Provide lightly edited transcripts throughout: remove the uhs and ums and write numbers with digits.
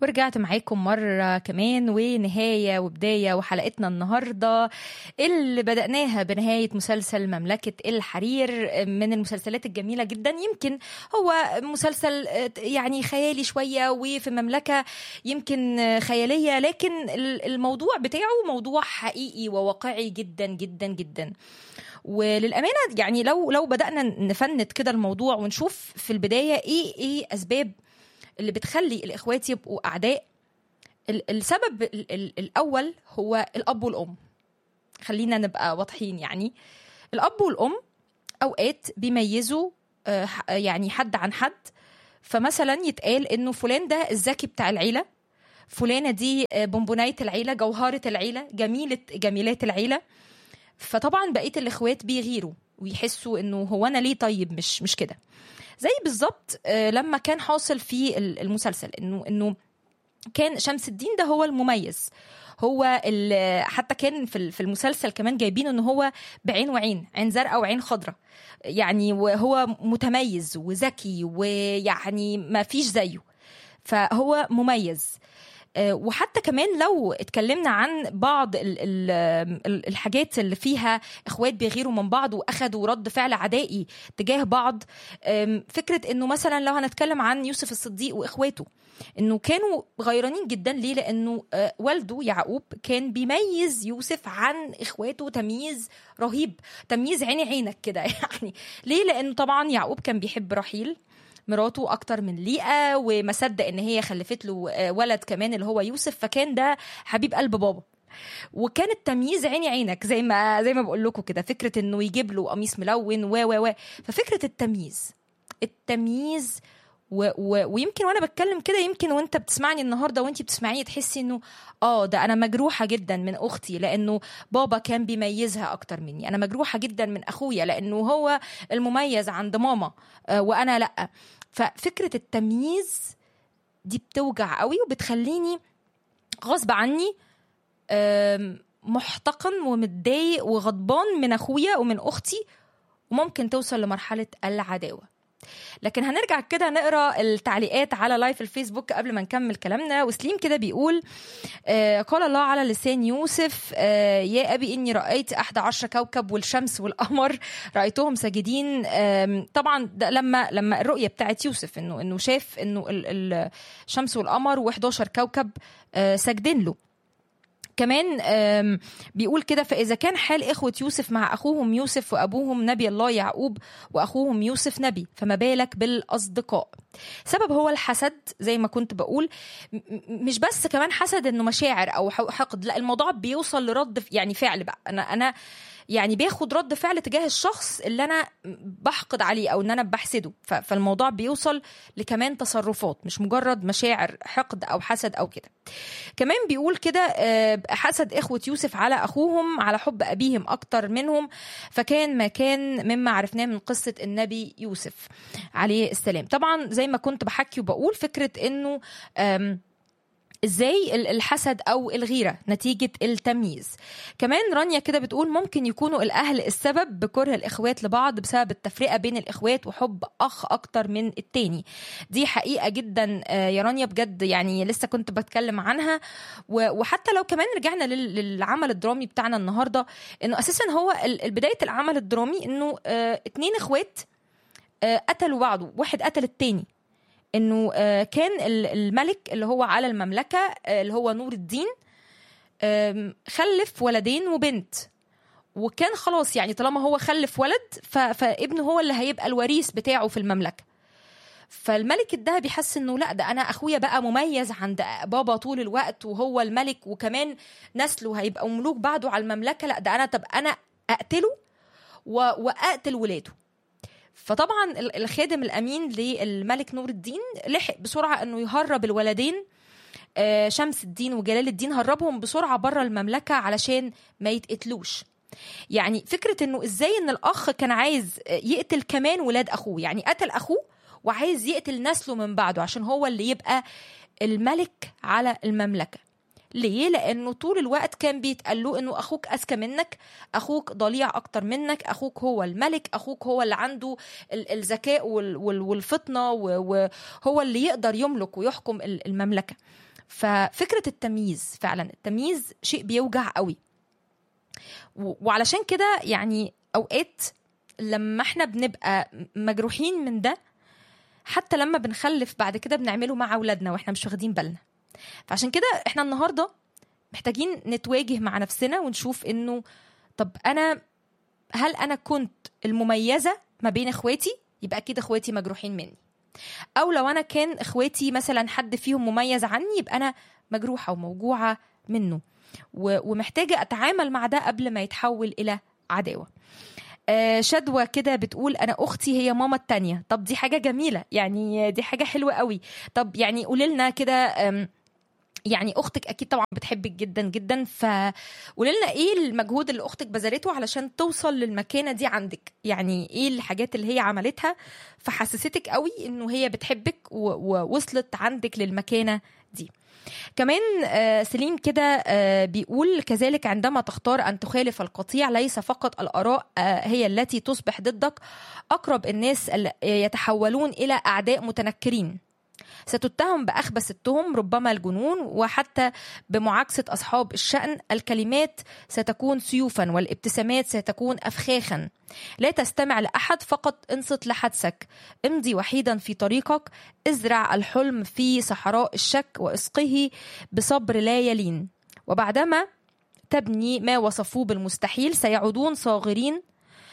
ورجعت معاكم مرة كمان ونهاية وبداية وحلقتنا النهاردة اللي بدأناها بنهاية مسلسل مملكة الحرير، من المسلسلات الجميلة جدا. يمكن هو مسلسل يعني خيالي شوية وفي مملكة يمكن خيالية، لكن الموضوع بتاعه موضوع حقيقي وواقعي جدا جدا جدا. وللأمانة يعني لو بدأنا نفند كده الموضوع ونشوف في البداية ايه أسباب اللي بتخلي الإخوات يبقوا أعداء. السبب الأول هو الأب والأم. خلينا نبقى واضحين، يعني الأب والأم أوقات بيميزوا يعني حد عن حد. فمثلا يتقال إنه فلان ده الذكي بتاع العيلة، فلانة دي بونبوناية العيلة، جوهرة العيلة، جميلات العيلة. فطبعا بقية الإخوات بيغيروا ويحسوا إنه هو أنا ليه طيب مش كده. زي بالظبط لما كان حاصل في المسلسل انه كان شمس الدين ده هو المميز، هو حتى كان في المسلسل كمان جايبينه انه هو بعين وعين، عين زرقاء وعين خضراء، يعني وهو متميز وذكي ويعني ما فيش زيه، فهو مميز. وحتى كمان لو اتكلمنا عن بعض الحاجات اللي فيها اخوات بيغيروا من بعض واخدوا رد فعل عدائي تجاه بعض، فكرة انه مثلا لو هنتكلم عن يوسف الصديق واخواته، انه كانوا غيرانين جدا. ليه؟ لانه والده يعقوب كان بيميز يوسف عن اخواته تمييز رهيب، تمييز عينك كده يعني. ليه؟ لانه طبعا يعقوب كان بيحب رحيل مراته اكتر من ليئة، وما صدق ان هي خلفت له ولد كمان اللي هو يوسف، فكان ده حبيب قلب بابا. وكان التمييز عينك زي ما بقول لكم كده، فكرة انه يجيب له قميص ملون و ففكرة التمييز ويمكن وانا بتكلم كده، يمكن وانت بتسمعني النهارده وانت بتسمعيني تحسي انه ده انا مجروحه جدا من اختي لانه بابا كان بيميزها اكتر مني، انا مجروحه جدا من اخويا لانه هو المميز عند ماما وانا لا. ففكره التمييز دي بتوجع قوي وبتخليني غصب عني محتقن ومتضايق وغضبان من اخويا ومن اختي، وممكن توصل لمرحله العداوه. لكن هنرجع كده نقرا التعليقات على لايف الفيسبوك قبل ما نكمل كلامنا. وسليم كده بيقول قال الله على لسان يوسف يا أبي إني رأيت 11 كوكب والشمس والقمر رأيتهم ساجدين. طبعا ده لما الرؤية بتاعت يوسف إنه شاف إنه الشمس والقمر و11 كوكب ساجدين له. كمان بيقول كده فإذا كان حال إخوة يوسف مع أخوهم يوسف وأبوهم نبي الله يعقوب وأخوهم يوسف نبي، فما بالك بالأصدقاء. سبب هو الحسد زي ما كنت بقول، مش بس كمان حسد إنه مشاعر أو حقد، لا الموضوع بيوصل لرد يعني فعل بقى. أنا يعني باخد رد فعل تجاه الشخص اللي أنا بحقد عليه أو إن أنا بحسده، فالموضوع بيوصل لكمان تصرفات مش مجرد مشاعر حقد أو حسد أو كده. كمان بيقول كده حسد إخوة يوسف على أخوهم على حب أبيهم أكتر منهم، فكان ما كان مما عرفناه من قصة النبي يوسف عليه السلام. طبعا زي ما كنت بحكي وبقول فكرة إنه ازاي الحسد او الغيرة نتيجة التمييز. كمان رانيا كده بتقول ممكن يكونوا الاهل السبب بكره الاخوات لبعض بسبب التفرقة بين الاخوات وحب اخ اكتر من التاني. دي حقيقة جدا يا رانيا بجد، يعني لسه كنت بتكلم عنها. وحتى لو كمان رجعنا للعمل الدرامي بتاعنا النهاردة، انه اساسا هو بداية العمل الدرامي انه 2 اخوات قتلوا بعض، واحد قتل التاني. انه كان الملك اللي هو على المملكة اللي هو نور الدين خلف ولدين وبنت، وكان خلاص يعني طالما هو خلف ولد فابنه هو اللي هيبقى الوريث بتاعه في المملكة. فالملك الذهبي حس انه لا، ده انا اخويا بقى مميز عند بابا طول الوقت وهو الملك، وكمان نسله هيبقى ملوك بعده على المملكة، لا ده انا اقتله واقتل ولاده. فطبعا الخادم الأمين للملك نور الدين لحق بسرعة أنه يهرب الولدين شمس الدين وجلال الدين، هربهم بسرعة برا المملكة علشان ما يتقتلوش. يعني فكرة أنه إزاي أن الأخ كان عايز يقتل كمان ولاد أخوه، يعني قتل أخوه وعايز يقتل نسله من بعده عشان هو اللي يبقى الملك على المملكة. ليه؟ لأنه طول الوقت كان بيتقال له إنه أخوك أذكى منك، أخوك ضليع أكتر منك، أخوك هو الملك، أخوك هو اللي عنده الذكاء والفطنة وهو اللي يقدر يملك ويحكم المملكة. ففكرة التمييز، فعلا التمييز شيء بيوجع قوي. وعلشان كده يعني أوقات لما احنا بنبقى مجروحين من ده، حتى لما بنخلف بعد كده بنعمله مع أولادنا واحنا مش واخدين بالنا. فعشان كده احنا النهاردة محتاجين نتواجه مع نفسنا ونشوف انه طب هل انا كنت المميزة ما بين اخواتي؟ يبقى اكيد اخواتي مجروحين مني. او لو انا كان اخواتي مثلا حد فيهم مميز عني، يبقى انا مجروحة وموجوعة منه، ومحتاجة اتعامل مع ده قبل ما يتحول الى عداوة. شدوى كده بتقول انا اختي هي ماما التانية. طب دي حاجة جميلة، يعني دي حاجة حلوة قوي. طب يعني قوليلنا كده، يعني اختك اكيد طبعا بتحبك جدا جدا، فقوليلنا ايه المجهود اللي اختك بذلته علشان توصل للمكانة دي عندك. يعني ايه الحاجات اللي هي عملتها فحسستك قوي انه هي بتحبك ووصلت عندك للمكانة دي. كمان سليم كده بيقول كذلك عندما تختار أن تخالف القطيع، ليس فقط الآراء هي التي تصبح ضدك، أقرب الناس يتحولون إلى أعداء متنكرين. ستتهم بأخبث التهم، ربما الجنون، وحتى بمعاكسة أصحاب الشأن. الكلمات ستكون سيوفا والابتسامات ستكون أفخاخا. لا تستمع لأحد، فقط انصت لحدسك. امضي وحيدا في طريقك، ازرع الحلم في صحراء الشك واسقه بصبر لا يلين. وبعدما تبني ما وصفوه بالمستحيل، سيعودون صاغرين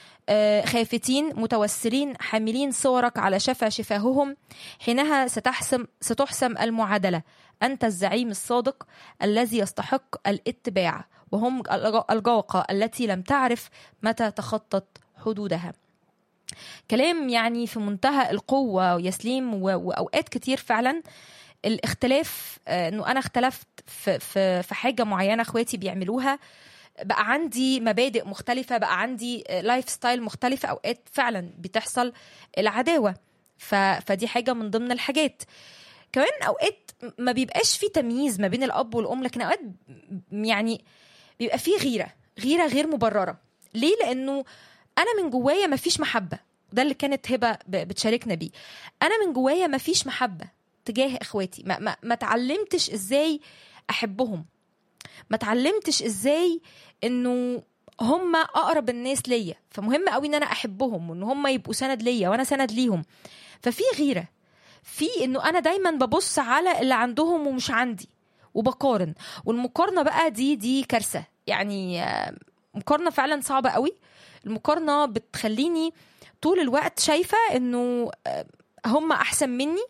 خافتين متوسلين حاملين صورك على شفا شفاههم. حينها ستحسم المعادلة. أنت الزعيم الصادق الذي يستحق الاتباع، وهم الجوقة التي لم تعرف متى تخطت حدودها. كلام يعني في منتهى القوة يسليم. وأوقات كتير فعلا الاختلاف، أنه أنا اختلفت في حاجة معينة أخواتي بيعملوها، بقى عندي مبادئ مختلفة، بقى عندي لايف ستايل مختلفة، أوقات فعلا بتحصل العداوة. فدي حاجة من ضمن الحاجات. كمان أوقات ما بيبقاش في تمييز ما بين الأب والأم، لكن أوقات يعني بيبقى في غيرة غير مبررة. ليه؟ لأنه أنا من جوايا ما فيش محبة. ده اللي كانت هبة بتشاركنا بيه. أنا من جوايا ما فيش محبة تجاه إخواتي، ما تعلمتش إزاي أحبهم، ما تعلمتش ازاي انه هم اقرب الناس ليا، فمهم قوي ان انا احبهم وان هم يبقوا سند ليا وانا سند ليهم. ففي غيرة، في انه انا دايما ببص على اللي عندهم ومش عندي وبقارن. والمقارنة بقى دي كارثة، يعني مقارنة فعلا صعبة قوي. المقارنة بتخليني طول الوقت شايفة انه هم احسن مني.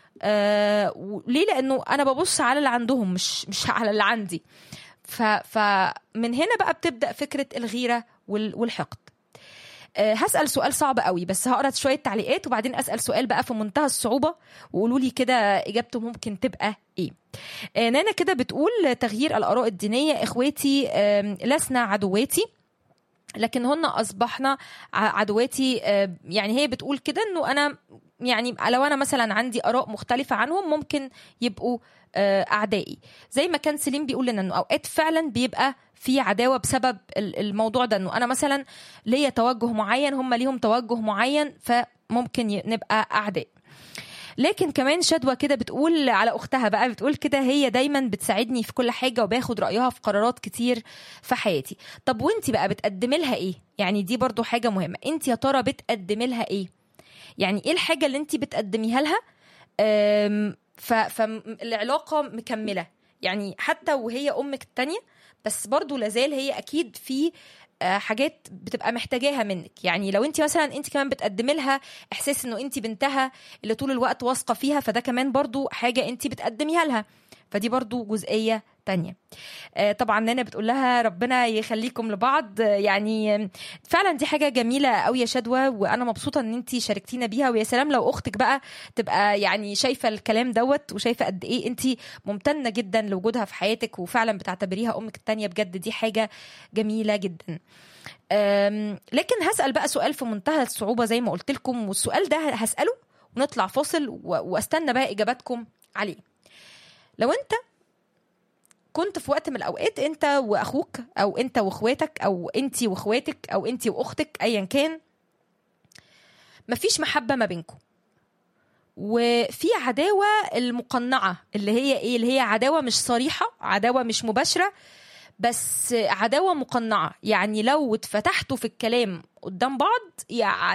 ليه؟ لانه انا ببص على اللي عندهم مش على اللي عندي. فمن هنا بقى بتبدأ فكرة الغيرة والحقد. هسأل سؤال صعب قوي، بس هقرأ شوية تعليقات وبعدين أسأل سؤال بقى في منتهى الصعوبة، وقولوا لي كده إجابته ممكن تبقى إيه. نانا كده بتقول تغيير الآراء الدينية. إخواتي لسنا عدواتي، لكن أصبحنا عدواتي. يعني هي بتقول كده إنه أنا يعني لو أنا مثلا عندي آراء مختلفة عنهم ممكن يبقوا أعدائي. زي ما كان سليم بيقول لنا إنه أوقات فعلا بيبقى في عداوة بسبب الموضوع ده، إنه أنا مثلا ليا توجه معين، هم ليهم توجه معين، فممكن نبقى أعداء. لكن كمان شدوى كده بتقول على أختها بقى، بتقول كده هي دايما بتساعدني في كل حاجة وباخد رأيها في قرارات كتير في حياتي. طب وانتي بقى بتقدمي لها ايه؟ يعني دي برضو حاجة مهمة. انتي يا ترى بتقدمي لها ايه؟ يعني ايه الحاجة اللي انتي بتقدميها لها فالعلاقة مكملة؟ يعني حتى وهي أمك التانية، بس برضو لازال هي أكيد في حاجات بتبقى محتاجاها منك. يعني لو انت مثلا انت كمان بتقدمي لها احساس انه انت بنتها اللي طول الوقت واثقه فيها، فده كمان برضو حاجه انت بتقدميها لها، فدي برضو جزئيه تانية. طبعا نانا بتقول لها ربنا يخليكم لبعض. يعني فعلا دي حاجه جميله قوي يا شدوى، وانا مبسوطه ان انت شاركتينا بيها. ويا سلام لو اختك بقى تبقى يعني شايفه الكلام دوت وشايفه قد ايه انت ممتنه جدا لوجودها في حياتك وفعلا بتعتبريها امك التانية. بجد دي حاجه جميله جدا. لكن هسأل بقى سؤال في منتهى الصعوبة زي ما قلت لكم، والسؤال ده هسأله ونطلع فاصل واستنى بقى إجاباتكم عليه. لو انت كنت في وقت من الأوقات انت وأخوك أو انت وأخواتك أو انتي وأخواتك أو انتي وأختك أيا كان، مفيش محبة ما بينكم، وفي عداوة المقنعة اللي هي ايه، اللي هي عداوة مش صريحة، عداوة مش مباشرة، بس عداوة مقنعة. يعني لو اتفتحتوا في الكلام قدام بعض يعني